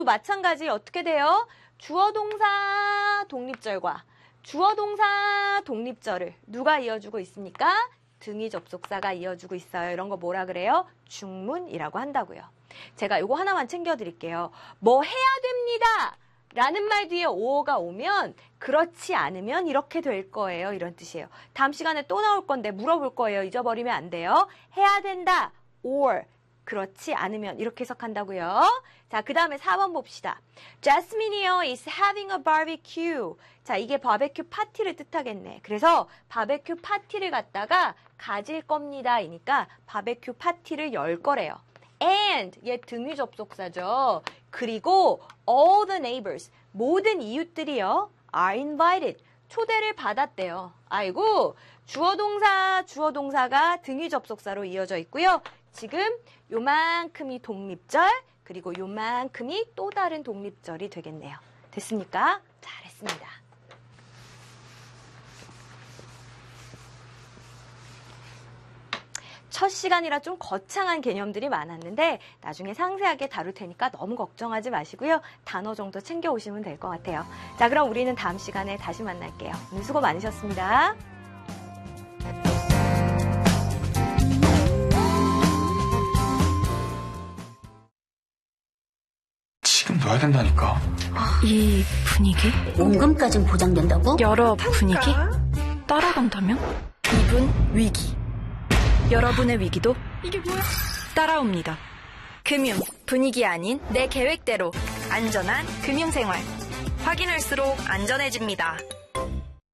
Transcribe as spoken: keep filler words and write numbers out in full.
마찬가지 어떻게 돼요? 주어 동사 독립절과 주어 동사 독립절을 누가 이어주고 있습니까? 등위 접속사가 이어주고 있어요. 이런 거 뭐라 그래요? 중문이라고 한다고요. 제가 이거 하나만 챙겨드릴게요. 뭐 해야 됩니다! 라는 말 뒤에 오어가 오면 그렇지 않으면 이렇게 될 거예요. 이런 뜻이에요. 다음 시간에 또 나올 건데 물어볼 거예요. 잊어버리면 안 돼요. 해야 된다. or 그렇지 않으면 이렇게 해석한다고요. 자, 그 다음에 사 번 봅시다. Jasmine이요 is having a barbecue. 자, 이게 바베큐 파티를 뜻하겠네. 그래서 바베큐 파티를 갖다가 가질 겁니다. 이니까 바베큐 파티를 열 거래요. And 얘 등위 접속사죠. 그리고 all the neighbors 모든 이웃들이요 are invited 초대를 받았대요. 아이고 주어 동사 주어 동사가 등위 접속사로 이어져 있고요. 지금 요만큼이 독립절 그리고 요만큼이 또 다른 독립절이 되겠네요. 됐습니까? 잘했습니다. 첫 시간이라 좀 거창한 개념들이 많았는데 나중에 상세하게 다룰 테니까 너무 걱정하지 마시고요. 단어 정도 챙겨오시면 될 것 같아요. 자, 그럼 우리는 다음 시간에 다시 만날게요. 오늘 수고 많으셨습니다. 지금 넣어야 된다니까. 이 분위기? 원금까진 보장된다고? 여러 분위기? 따라간다면? 이분 위기. 여러분의 위기도 이게 뭐야? 따라옵니다. 금융, 분위기 아닌 내 계획대로 안전한 금융생활. 확인할수록 안전해집니다.